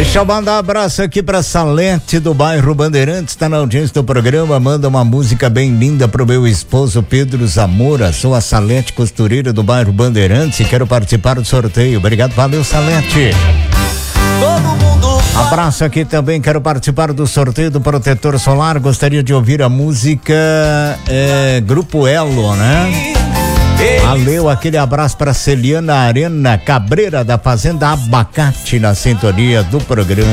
Deixa eu mandar um abraço aqui pra Salete do bairro Bandeirantes, tá na audiência do programa, manda uma música bem linda pro meu esposo Pedro Zamora. Sou a Salete, costureira do bairro Bandeirantes e quero participar do sorteio. Obrigado, valeu, Salete. Abraço aqui também, quero participar do sorteio do protetor solar, gostaria de ouvir a música Grupo Elo, né? Valeu, aquele abraço para Celiana Arena Cabreira da Fazenda Abacate na sintonia do programa.